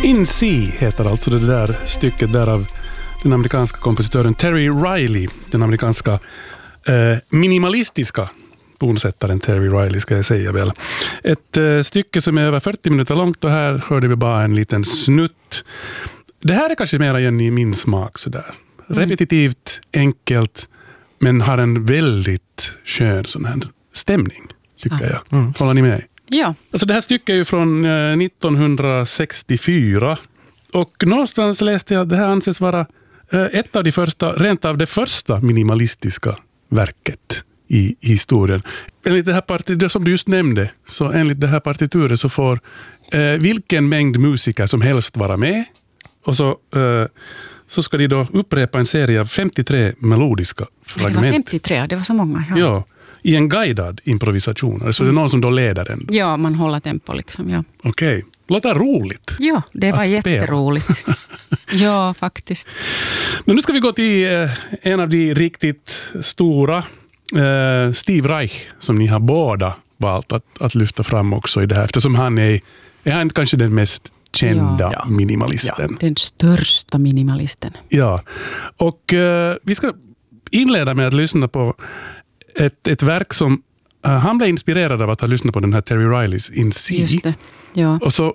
In Sea heter alltså det där stycket där av den amerikanska kompositören Terry Riley, den amerikanska minimalistiska tonsättaren Terry Riley ska jag säga väl. Ett stycke som är över 40 minuter långt och här hörde vi bara en liten snutt. Det här är kanske mer igen i min smak sådär. Repetitivt, enkelt men har en väldigt skön sån här stämning tycker jag. Håller ni med? Ja. Alltså det här stycket är ju från 1964 och någonstans läste jag att det här anses vara ett av de första, rent av det första minimalistiska verket i historien. Enligt det här partituret som du just nämnde, så enligt det här partituret så får vilken mängd musiker som helst vara med och så ska de då upprepa en serie av 53 melodiska fragment. Det var 53, det var så många. Ja, i en guidad improvisation. Så det är någon som då leder den. Ja, man håller tempo liksom, ja. Okej, låter roligt. Ja, det var jätteroligt. Ja, faktiskt. Men nu ska vi gå till en av de riktigt stora, Steve Reich, som ni har båda valt att lyfta fram också i det här. Eftersom han är han kanske den mest kända minimalisten. Ja, den största minimalisten. Ja, och vi ska inleda med att lyssna på ett verk som han blev inspirerad av att ha lyssnat på den här Terry Rileys In Sea. Just det, ja. Och så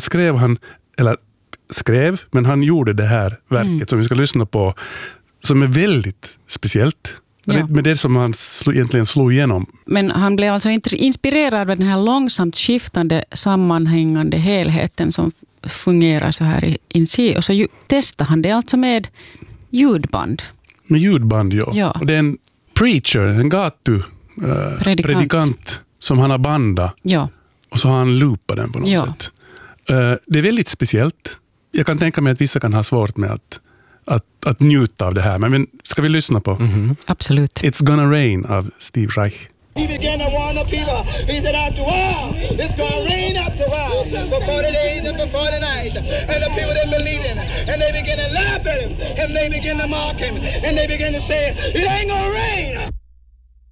men han gjorde det här verket som vi ska lyssna på som är väldigt speciellt. Ja. Med det som han egentligen slog igenom. Men han blev alltså inspirerad av den här långsamt skiftande sammanhängande helheten som fungerar så här i In Sea. Och så testade han det alltså med ljudband. Med ljudband, ja. Och det är en preacher, en predikant som han har bandat. Ja. Och så har han loopat den på något sätt. Det är väldigt speciellt. Jag kan tänka mig att vissa kan ha svårt med att njuta av det här. Men ska vi lyssna på? Absolut. It's Gonna Rain av Steve Reich. He began to warn the people. He said, after a while, it's going to rain after a while. For 40 days and for 40 nights. And the people didn't believe him. And they began to laugh at him. And they began to mock him. And they began to say, it ain't going to rain.